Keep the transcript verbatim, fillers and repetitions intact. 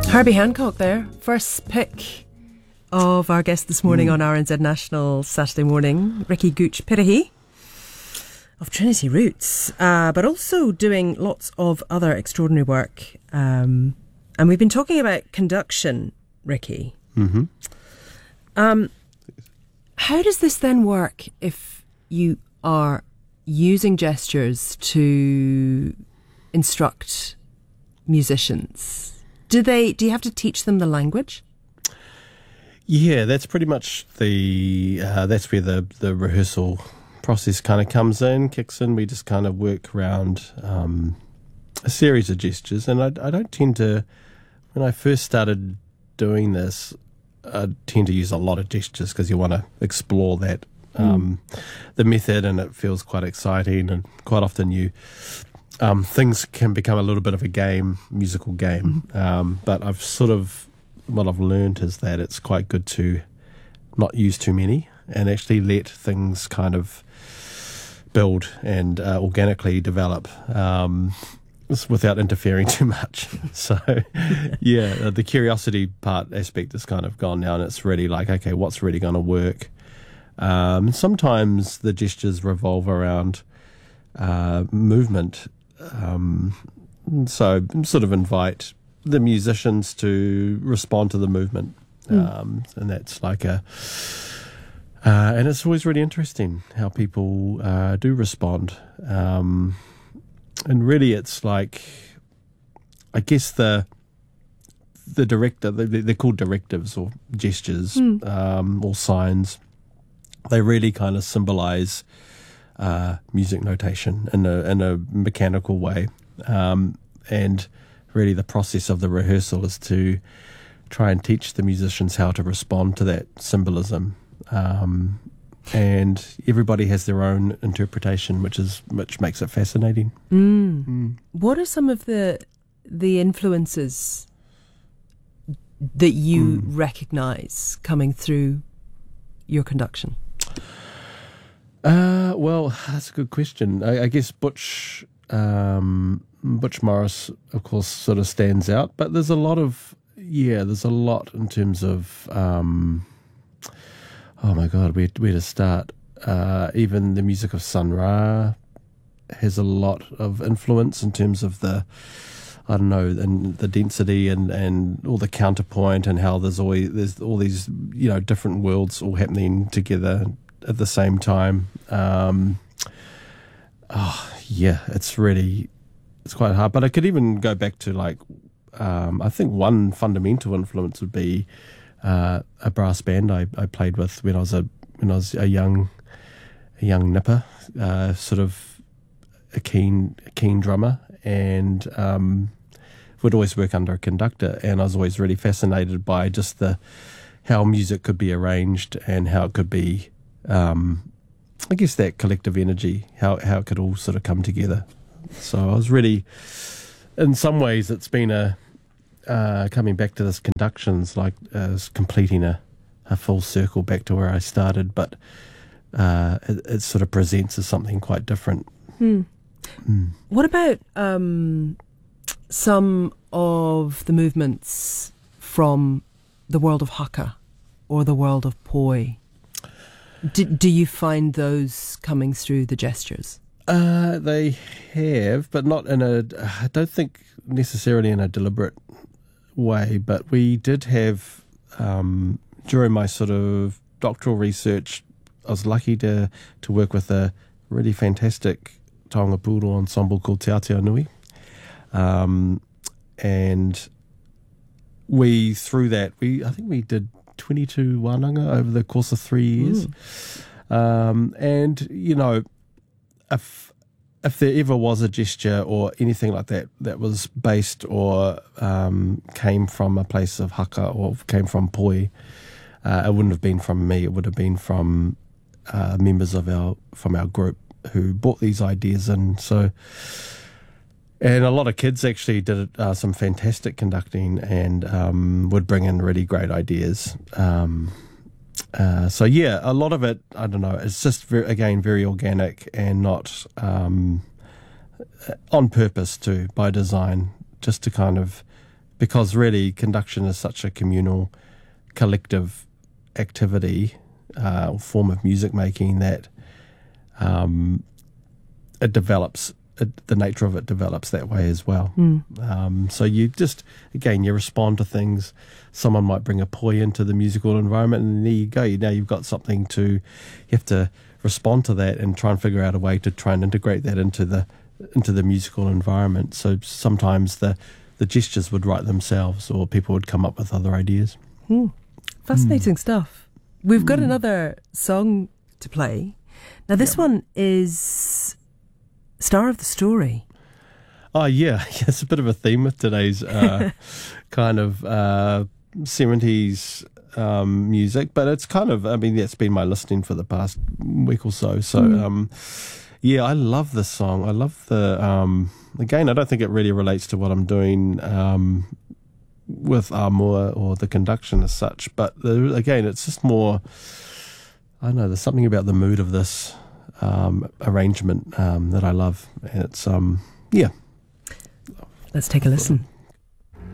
Herbie Hancock there, first pick of our guest this morning mm. on R N Z National Saturday morning, Ricky Gooch Pirihi of Trinity Roots, uh, but also doing lots of other extraordinary work. Um, and we've been talking about conduction, Ricky. Mm-hmm. Um, how does this then work if you are using gestures to instruct musicians? Do they? Do you have to teach them the language? Yeah, that's pretty much the. Uh, that's where the the rehearsal process kind of comes in, kicks in. We just kind of work around um, a series of gestures, and I, I don't tend to. When I first started doing this, I tend to use a lot of gestures because you want to explore that um, mm. the method, and it feels quite exciting, and quite often you. Um, things can become a little bit of a game, musical game. Mm-hmm. Um, but I've sort of, what I've learned is that it's quite good to not use too many and actually let things kind of build and uh, organically develop um, without interfering too much. So, yeah, the curiosity part aspect is kind of gone now, and it's really like, okay, what's really going to work? Um, sometimes the gestures revolve around uh, movement. Um, so sort of invite the musicians to respond to the movement. Mm. Um, and that's like a, uh, and it's always really interesting how people, uh, do respond. Um, and really it's like, I guess the, the director, they're called directives or gestures, mm. um, or signs. They really kind of symbolize Uh, music notation in a in a mechanical way, um, and really the process of the rehearsal is to try and teach the musicians how to respond to that symbolism, um, and everybody has their own interpretation, which is which makes it fascinating. Mm. Mm. What are some of the the influences that you mm. recognise coming through your conduction? Uh, well, that's a good question. I, I guess Butch, um, Butch Morris, of course, sort of stands out, but there's a lot of, yeah, there's a lot in terms of, um, oh my God, where, where to start? Uh, even the music of Sun Ra has a lot of influence in terms of the, I don't know, and the density and, and all the counterpoint and how there's always, there's all these, you know, different worlds all happening together at the same time. Um, oh, yeah, it's really, it's quite hard. But I could even go back to like, um, I think one fundamental influence would be uh, a brass band I, I played with when I was a when I was a young a young nipper, uh, sort of a keen a keen drummer, and um, would always work under a conductor. And I was always really fascinated by just the how music could be arranged and how it could be. Um, I guess that collective energy, how how it could all sort of come together. So I was really, in some ways, it's been a uh, coming back to this conduction's like uh, completing a, a full circle back to where I started, but uh, it, it sort of presents as something quite different. Hmm. Mm. What about um, some of the movements from the world of haka or the world of poi? Do, do you find those coming through the gestures? Uh, they have, but not in a, I don't think necessarily in a deliberate way, but we did have, um, during my sort of doctoral research, I was lucky to, to work with a really fantastic taonga poodle ensemble called Te Aotearoa. Um, and we, through that, we, I think we did twenty-two wānanga over the course of three years. Mm. Um, and, you know, if if there ever was a gesture or anything like that that was based or um, came from a place of haka or came from poi, uh, it wouldn't have been from me. It would have been from uh, members of our from our group who brought these ideas in. So, and a lot of kids actually did uh, some fantastic conducting and um, would bring in really great ideas. Um, uh, so yeah, a lot of it, I don't know, it's just very, again very organic and not um, on purpose too, by design, just to kind of because really conduction is such a communal, collective activity uh, or form of music making that um, it develops. It, the nature of it develops that way as well. Mm. Um, so you just, again, you respond to things. Someone might bring a poi into the musical environment, and there you go. Now you've got something to, you have to respond to that and try and figure out a way to try and integrate that into the into the musical environment. So sometimes the, the gestures would write themselves, or people would come up with other ideas. Mm. Fascinating mm. stuff. We've got mm. another song to play. Now this yeah. one is Star of the Story. Oh, yeah. It's a bit of a theme with today's uh, kind of uh, seventies um, music, but it's kind of, I mean, that's been my listening for the past week or so. So, mm. um, yeah, I love this song. I love the, um, again, I don't think it really relates to what I'm doing um, with Amua or the conduction as such, but the, again, it's just more, I don't know, there's something about the mood of this um, arrangement um, that I love. And it's, um, yeah. Let's take a listen.